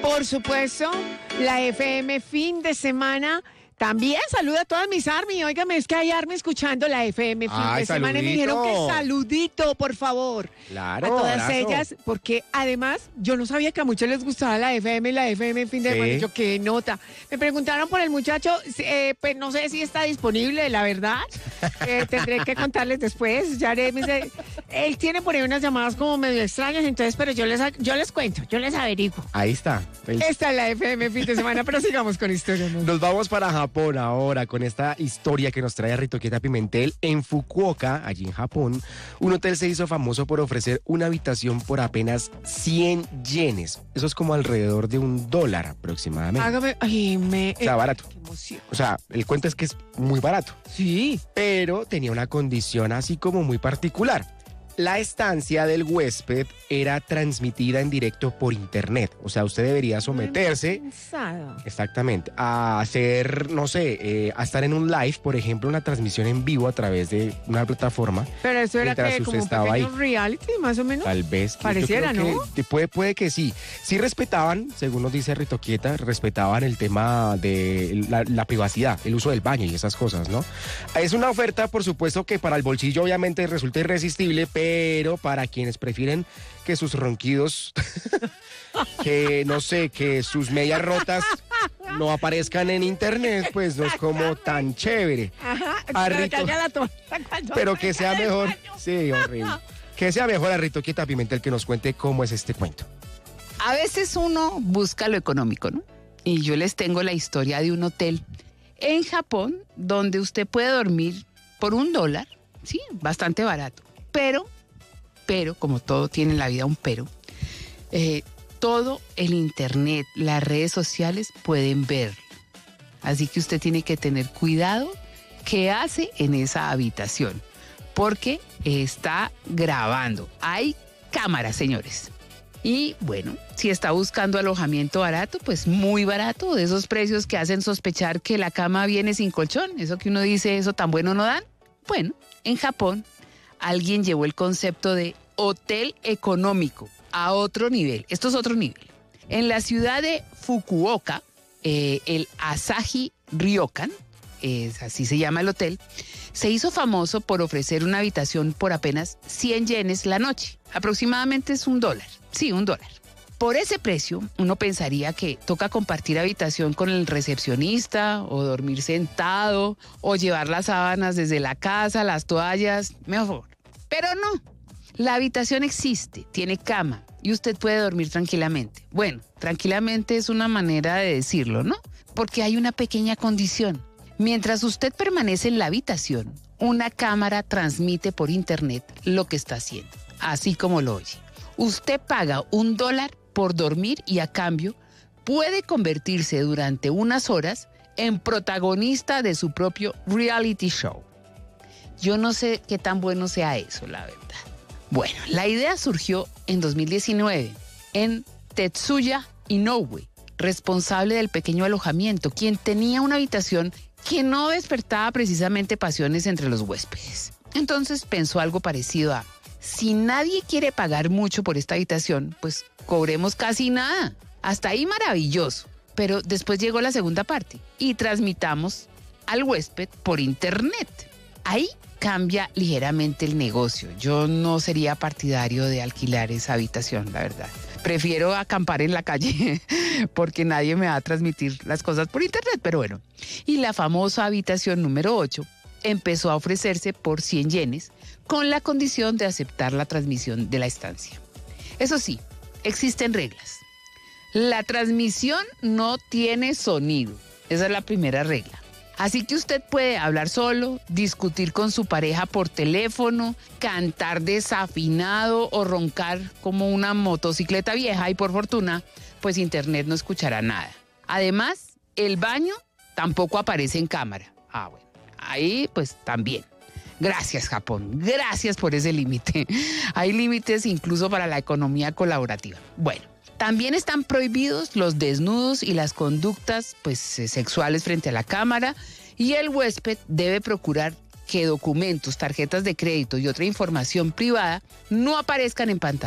Por supuesto, la FM fin de semana. También saluda a todas mis Army. Óigame, es que hay Army escuchando la FM fin de semana. Y me dijeron que saludito, por favor. Claro, a todas abrazo. ellas, porque además yo no sabía que a muchos les gustaba la FM fin de semana. Yo, qué nota. Me preguntaron por el muchacho, pues no sé si está disponible, la verdad. Tendré que contarles después. Ya me dice, él tiene por ahí unas llamadas como medio extrañas, entonces, pero yo les cuento, yo les averiguo. Ahí está. Esta es la FM fin de semana, pero sigamos con historias. Nos vamos para Japón ahora con esta historia que nos trae Ritoqueta Pimentel. En Fukuoka, allí en Japón, un hotel se hizo famoso por ofrecer una habitación por apenas 100 yenes. Eso es como alrededor de $1 aproximadamente. Hágame, O sea, barato. Qué emoción. O sea, el cuento es que es muy barato. Sí. Pero tenía una condición así como muy particular. La estancia del huésped era transmitida en directo por internet. O sea, usted debería someterse exactamente a hacer, no sé, a estar en un live, por ejemplo, una transmisión en vivo a través de una plataforma. Pero eso era mientras que usted como un estaba pequeño ahí. reality, más o menos. Tal vez. Pareciera, yo creo ¿no? que puede que sí. Sí respetaban, según nos dice Ritoquieta, respetaban el tema de la privacidad, el uso del baño y esas cosas, ¿no? Es una oferta, por supuesto, que para el bolsillo obviamente resulta irresistible, pero para quienes prefieren que sus ronquidos, que no sé, que sus medias rotas no aparezcan en internet, pues no es como tan chévere. Ajá, Pero que sea mejor. Sí, horrible. Que sea mejor a Ritoqueta Pimentel que nos cuente cómo es este cuento. A veces uno busca lo económico, ¿no? Y yo les tengo la historia de un hotel en Japón donde usted puede dormir por $1, sí, bastante barato. Pero, como todo tiene en la vida un pero, todo el internet, las redes sociales pueden ver. Así que usted tiene que tener cuidado qué hace en esa habitación, porque está grabando. Hay cámaras, señores. Y bueno, si está buscando alojamiento barato, pues muy barato, de esos precios que hacen sospechar que la cama viene sin colchón. Eso que uno dice, eso tan bueno no dan. Bueno, en Japón alguien llevó el concepto de hotel económico a otro nivel. Esto es otro nivel. En la ciudad de Fukuoka, el Asahi Ryokan, así se llama el hotel, se hizo famoso por ofrecer una habitación por apenas 100 yenes la noche. Aproximadamente es $1. Sí, $1. Por ese precio, uno pensaría que toca compartir habitación con el recepcionista, o dormir sentado, o llevar las sábanas desde la casa, las toallas, mejor. Pero no, la habitación existe, tiene cama y usted puede dormir tranquilamente. Bueno, tranquilamente es una manera de decirlo, ¿no? Porque hay una pequeña condición. Mientras usted permanece en la habitación, una cámara transmite por internet lo que está haciendo, así como lo oye. Usted paga $1 por dormir y a cambio puede convertirse durante unas horas en protagonista de su propio reality show. Yo no sé qué tan bueno sea eso, la verdad. Bueno, la idea surgió en 2019 en Tetsuya Inoue, responsable del pequeño alojamiento, quien tenía una habitación que no despertaba precisamente pasiones entre los huéspedes. Entonces pensó algo parecido a: si nadie quiere pagar mucho por esta habitación, pues cobremos casi nada. Hasta ahí maravilloso. Pero después llegó la segunda parte y transmitamos al huésped por internet. Ahí cambia ligeramente el negocio. Yo no sería partidario de alquilar esa habitación, la verdad. Prefiero acampar en la calle porque nadie me va a transmitir las cosas por internet, pero bueno. Y la famosa habitación número 8 empezó a ofrecerse por 100 yenes con la condición de aceptar la transmisión de la estancia. Eso sí, existen reglas. La transmisión no tiene sonido. Esa es la primera regla. Así que usted puede hablar solo, discutir con su pareja por teléfono, cantar desafinado o roncar como una motocicleta vieja y por fortuna, pues internet no escuchará nada. Además, el baño tampoco aparece en cámara. Ah, bueno, ahí pues también. Gracias, Japón. Gracias por ese límite. Hay límites incluso para la economía colaborativa. Bueno, también están prohibidos los desnudos y las conductas sexuales frente a la cámara, y el huésped debe procurar que documentos, tarjetas de crédito y otra información privada no aparezcan en pantalla,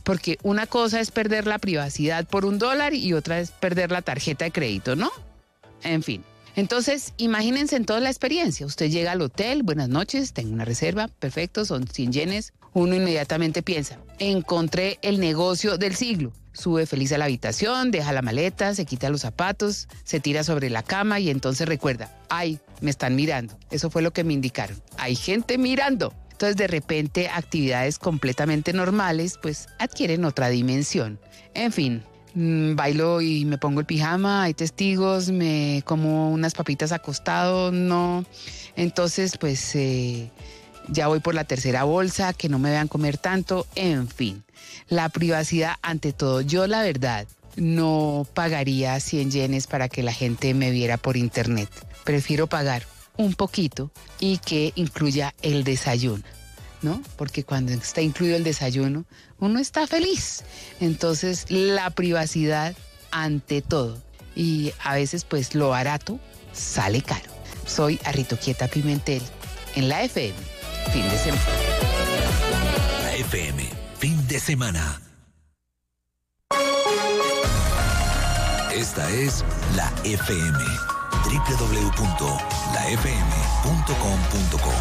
Porque una cosa es perder la privacidad por $1 y otra es perder la tarjeta de crédito, ¿no? En fin. Entonces, imagínense en toda la experiencia. Usted llega al hotel, buenas noches, tengo una reserva, perfecto, son 100 yenes. Uno inmediatamente piensa, encontré el negocio del siglo. Sube feliz a la habitación, deja la maleta, se quita los zapatos, se tira sobre la cama y entonces recuerda, ay, me están mirando. Eso fue lo que me indicaron. Hay gente mirando. Entonces, de repente, actividades completamente normales, pues, adquieren otra dimensión. En fin. Bailo y me pongo el pijama, hay testigos, me como unas papitas acostado, no. Entonces, pues ya voy por la tercera bolsa, que no me vean comer tanto, en fin. La privacidad ante todo. Yo, la verdad, no pagaría 100 yenes para que la gente me viera por internet. Prefiero pagar un poquito y que incluya el desayuno, ¿no? Porque cuando está incluido el desayuno, uno está feliz. Entonces, la privacidad ante todo. Y a veces, pues, lo barato sale caro. Soy Arritoquieta Pimentel en la FM, fin de semana. La FM, fin de semana. Esta es la FM. www.lafm.com.co.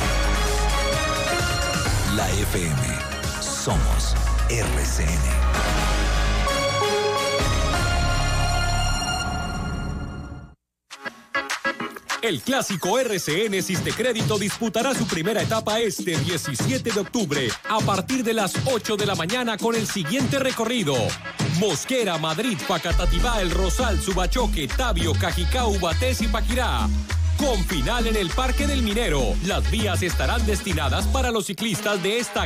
La FM. Somos RCN. El clásico RCN Sistecrédito disputará su primera etapa este 17 de octubre a partir de las 8 de la mañana con el siguiente recorrido: Mosquera, Madrid, Facatativá, El Rosal, Subachoque, Tabio, Cajicá, Ubatés y Paquirá. Con final en el Parque del Minero. Las vías estarán destinadas para los ciclistas de esta